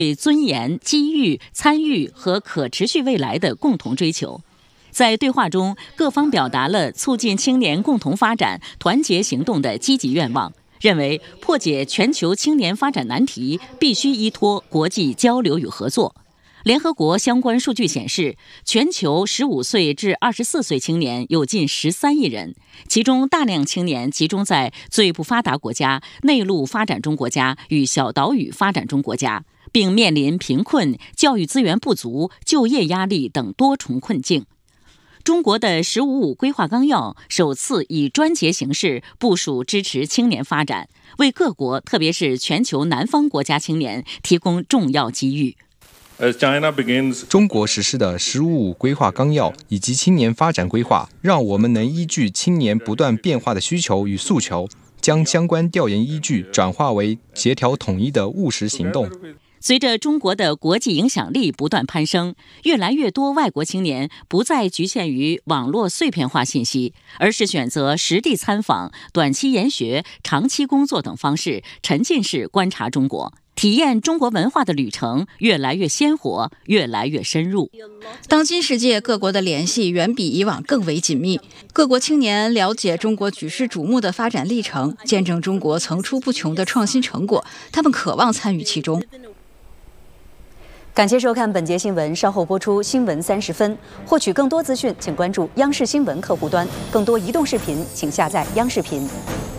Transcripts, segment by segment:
对尊严、机遇、参与和可持续未来的共同追求。在对话中，各方表达了促进青年共同发展、团结行动的积极愿望，认为破解全球青年发展难题必须依托国际交流与合作。联合国相关数据显示，全球15岁至24岁青年有近13亿人，其中大量青年集中在最不发达国家、内陆发展中国家与小岛屿发展中国家，并面临贫困、教育资源不足、就业压力等多重困境。中国的“十五五”规划纲要首次以专节形式部署支持青年发展，为各国特别是全球南方国家青年提供重要机遇。 中国实施的“十五五”规划纲要以及青年发展规划，让我们能依据青年不断变化的需求与诉求，将相关调研依据转化为协调统一的务实行动。 随着中国的国际影响力不断攀升，越来越多外国青年不再局限于网络碎片化信息，而是选择实地参访、短期研学、长期工作等方式，沉浸式观察中国，体验中国文化的旅程越来越鲜活，越来越深入。 当今世界各国的联系远比以往更为紧密，各国青年了解中国举世瞩目的发展历程，见证中国层出不穷的创新成果，他们渴望参与其中。 感谢收看本节新闻，稍后播出新闻30分。获取更多资讯，请关注央视新闻客户端。更多移动视频，请下载央视频。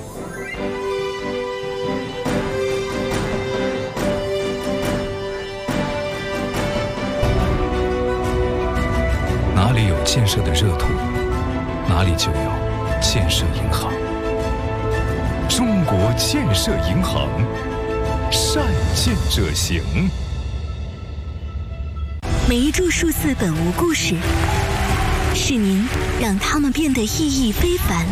哪里有建设的热土，哪里就有建设银行。中国建设银行，善建者行。 每一株数字本无故事，是您让它们变得意义非凡。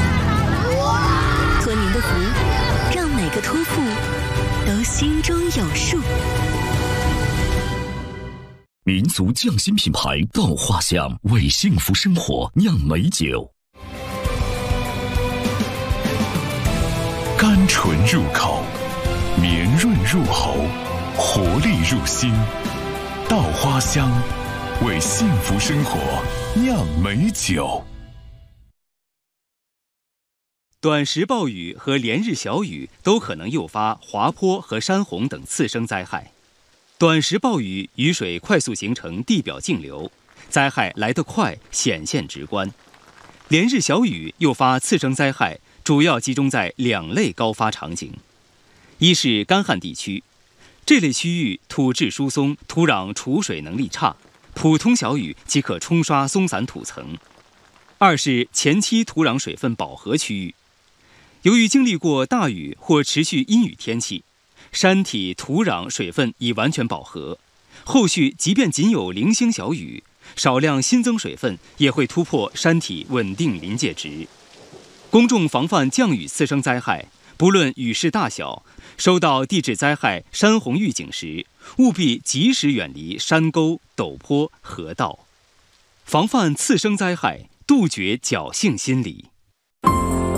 托您的福，让每个托付都心中有数。 民族匠心品牌稻花香，为幸福生活酿美酒。甘醇入口，绵润入喉，活力入心。稻花香，为幸福生活酿美酒。 短时暴雨和连日小雨都可能诱发滑坡和山洪等次生灾害。短时暴雨，雨水快速形成地表径流，灾害来得快，显现直观。连日小雨诱发次生灾害，主要集中在2类高发场景：一是干旱地区。这类区域土质疏松，土壤储水能力差，普通小雨即可冲刷松散土层。二是前期土壤水分饱和区域，由于经历过大雨或持续阴雨天气，山体土壤水分已完全饱和，后续即便仅有零星小雨，少量新增水分也会突破山体稳定临界值。公众防范降雨次生灾害，不论雨势大小，收到地质灾害、山洪预警时，务必及时远离山沟、陡坡、河道，防范次生灾害，杜绝侥幸心理。